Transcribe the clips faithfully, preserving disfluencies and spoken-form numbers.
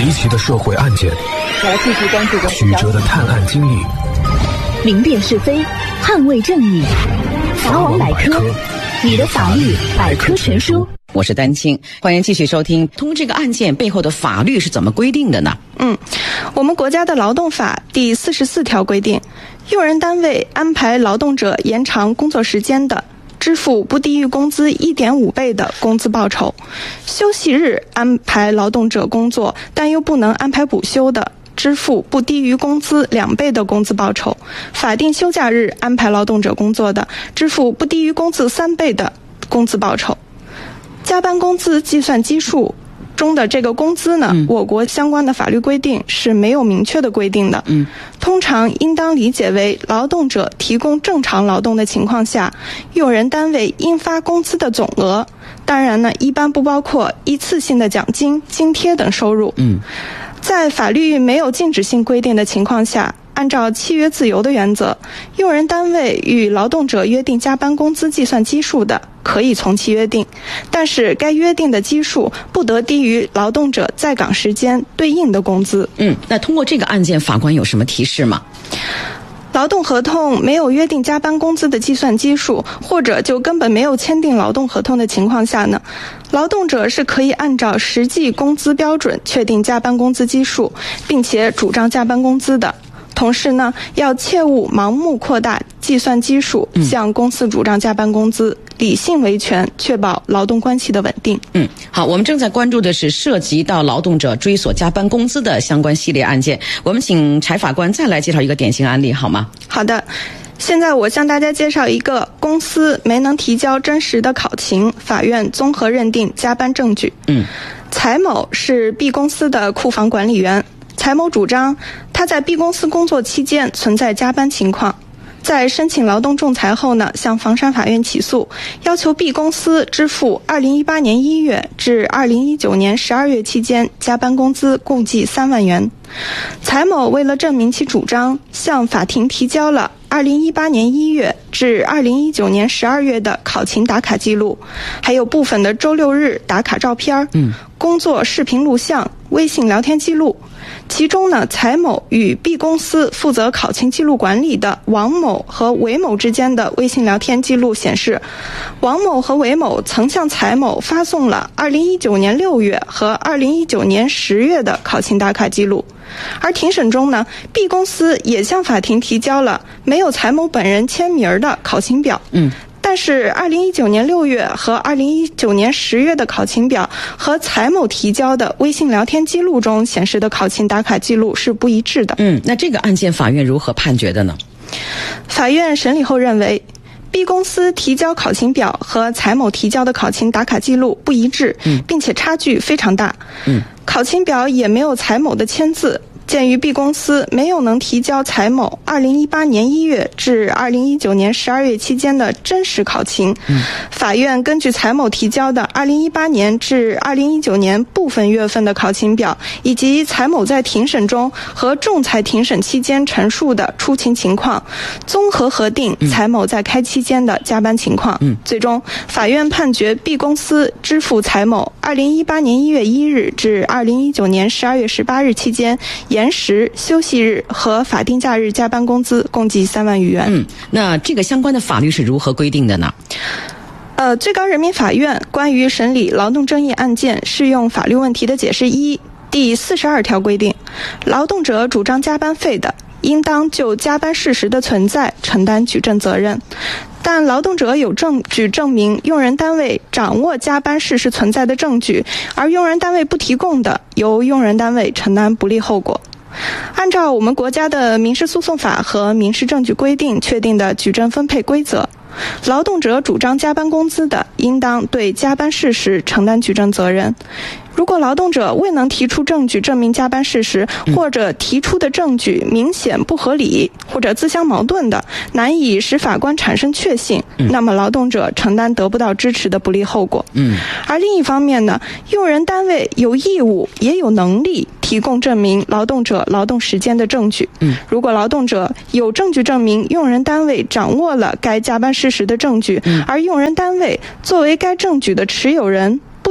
离奇的社会案件， 我要继续关注曲折的探案经历， 明辨是非，捍卫正义。法网百科，你的法律百科全书。 我是丹青，欢迎继续收听。通过这个案件背后的法律是怎么规定的呢？ 嗯，我们国家的劳动法第四十四条规定，用人单位安排劳动者延长工作时间的，支付不低于工资 一点五 倍的工资报酬；休息日安排劳动者工作但又不能安排补休的，支付不低于工资两倍的工资报酬；法定休假日安排劳动者工作的，支付不低于工资三倍的工资报酬。加班工资计算基数中的这个工资呢、嗯，我国相关的法律规定是没有明确的规定的。嗯，通常应当理解为劳动者提供正常劳动的情况下，用人单位应发工资的总额。当然呢，一般不包括一次性的奖金、津贴等收入。嗯，在法律没有禁止性规定的情况下，按照契约自由的原则，用人单位与劳动者约定加班工资计算基数的，可以从其约定，但是该约定的基数不得低于劳动者在岗时间对应的工资。 嗯，那通过这个案件，法官有什么提示吗？ 劳动合同没有约定加班工资的计算基数，或者就根本没有签订劳动合同的情况下呢，劳动者是可以按照实际工资标准确定加班工资基数，并且主张加班工资的。同时呢，要切勿盲目扩大计算基数，向公司主张加班工资，嗯、理性维权，确保劳动关系的稳定。 嗯，好，我们正在关注的是涉及到劳动者追索加班工资的相关系列案件。我们请柴法官再来介绍一个典型案例，好吗？ 好的。现在我向大家介绍一个公司没能提交真实的考勤，法院综合认定加班证据。嗯，柴某是 B 公司的库房管理员。柴某主张他在 B 公司工作期间存在加班情况，在申请劳动仲裁后呢，向房山法院起诉，要求 B 公司支付二零一八年一月至二零一九年十二月期间加班工资共计三万元。柴某为了证明其主张，向法庭提交了二零一八年一月至二零一九年十二月的考勤打卡记录，还有部分的周六日打卡照片、嗯、工作视频录像、微信聊天记录。其中呢，柴某与 B 公司负责考勤记录管理的王某和韦某之间的微信聊天记录显示，王某和韦某曾向柴某发送了二零一九年六月和二零一九年十月的考勤打卡记录。而庭审中呢 ，B 公司也向法庭提交了没有柴某本人签名的考勤表。嗯。但是二零一九年六月和二零一九年十月的考勤表和柴某提交的微信聊天记录中显示的考勤打卡记录是不一致的。 嗯，那这个案件法院如何判决的呢？ 法院审理后认为， B 公司提交考勤表和柴某提交的考勤打卡记录不一致，并且差距非常大。嗯，考勤表也没有柴某的签字。鉴于 B 公司没有能提交柴某二零一八年一月至二零一九年十二月期间的真实考勤，嗯、法院根据柴某提交的二零一八年至二零一九年部分月份的考勤表，以及柴某在庭审中和仲裁庭审期间陈述的出勤情况，综合核定柴某在该期间的加班情况。嗯、最终，法院判决 B 公司支付柴某二零一八年一月一日至二零一九年十二月十八日期间延时、休息日和法定假日加班工资共计三万余元。 嗯，那这个相关的法律是如何规定的呢？ 呃，最高人民法院关于审理劳动争议案件适用法律问题的解释一第四十二条规定，劳动者主张加班费的，应当就加班事实的存在承担举证责任。但劳动者有证据证明用人单位掌握加班事实存在的证据，而用人单位不提供的，由用人单位承担不利后果。按照我们国家的民事诉讼法和民事证据规定确定的举证分配规则，劳动者主张加班工资的，应当对加班事实承担举证责任。如果劳动者未能提出证据证明加班事实，或者提出的证据明显不合理或者自相矛盾的，难以使法官产生确信，那么劳动者承担得不到支持的不利后果。嗯，而另一方面呢，用人单位有义务也有能力提供证明劳动者劳动时间的证据。嗯，如果劳动者有证据证明用人单位掌握了该加班事实的证据，而用人单位作为该证据的持有人不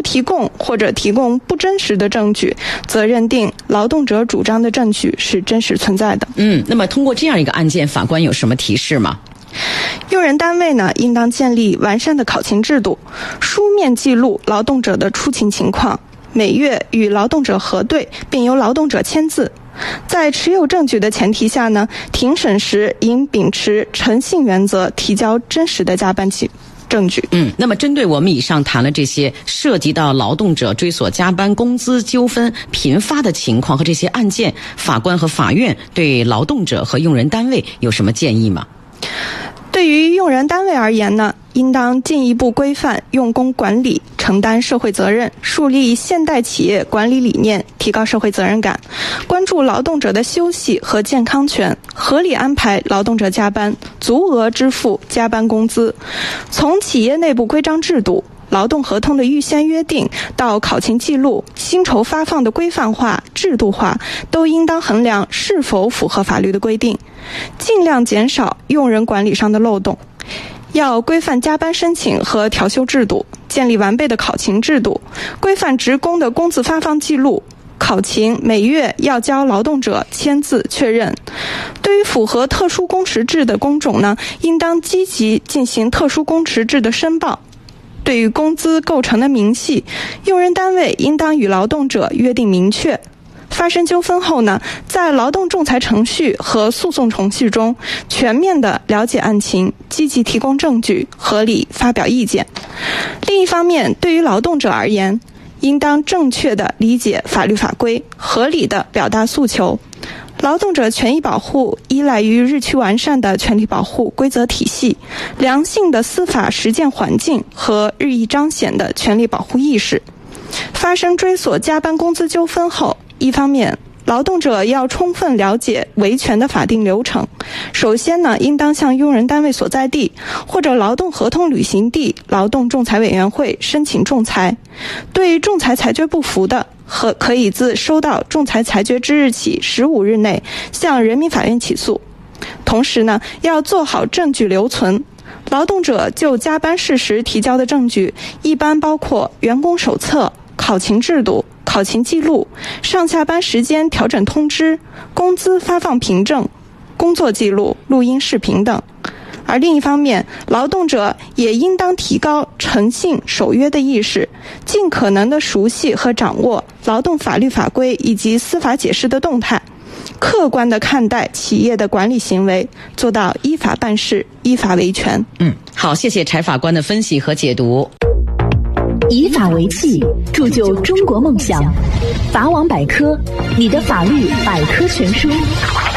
不提供或者提供不真实的证据，则认定劳动者主张的证据是真实存在的。 嗯，那么通过这样一个案件，法官有什么提示吗？ 用人单位呢，应当建立完善的考勤制度，书面记录劳动者的出勤情况，每月与劳动者核对，并由劳动者签字。在持有证据的前提下呢，庭审时应秉持诚信原则，提交真实的加班记证据。 嗯，那么针对我们以上谈了这些涉及到劳动者追索加班工资纠纷频发的情况和这些案件，法官和法院对劳动者和用人单位有什么建议吗？ 对于用人单位而言呢，应当进一步规范用工管理，承担社会责任，树立现代企业管理理念，提高社会责任感，关注劳动者的休息和健康权，合理安排劳动者加班，足额支付加班工资。从企业内部规章制度、劳动合同的预先约定到考勤记录、薪酬发放的规范化、制度化，都应当衡量是否符合法律的规定，尽量减少用人管理上的漏洞。要规范加班申请和调休制度，建立完备的考勤制度，规范职工的工资发放记录，考勤每月要交劳动者签字确认。对于符合特殊工时制的工种呢，应当积极进行特殊工时制的申报。对于工资构成的明细，用人单位应当与劳动者约定明确。发生纠纷后呢，在劳动仲裁程序和诉讼程序中全面地了解案情，积极提供证据，合理发表意见。另一方面，对于劳动者而言，应当正确地理解法律法规，合理地表达诉求。劳动者权益保护依赖于日趋完善的权利保护规则体系、良性的司法实践环境和日益彰显的权利保护意识。发生追索加班工资纠纷后，一方面，劳动者要充分了解维权的法定流程。首先呢，应当向用人单位所在地或者劳动合同履行地劳动仲裁委员会申请仲裁。对仲裁裁决不服的，和可以自收到仲裁裁决之日起十五日内向人民法院起诉。同时呢，要做好证据留存。劳动者就加班事实提交的证据，一般包括员工手册、考勤制度、考勤记录、上下班时间调整通知、工资发放凭证、工作记录、录音视频等。而另一方面，劳动者也应当提高诚信守约的意识，尽可能地熟悉和掌握劳动法律法规以及司法解释的动态，客观地看待企业的管理行为，做到依法办事、依法维权。 嗯，好，谢谢柴法官的分析和解读。 以法为器，铸就中国梦想。法网百科，你的法律百科全书。